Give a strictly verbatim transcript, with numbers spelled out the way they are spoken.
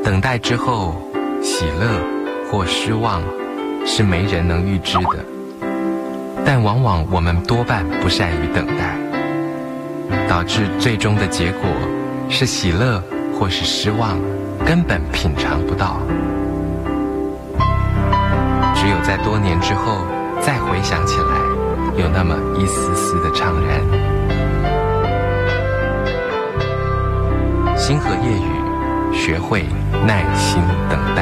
等待之后，喜乐或失望是没人能预知的，但往往我们多半不善于等待，导致最终的结果是喜乐或是失望，根本品尝不到。只有在多年之后再回想起来，有那么一丝丝的怅然。星河夜雨，学会耐心等待。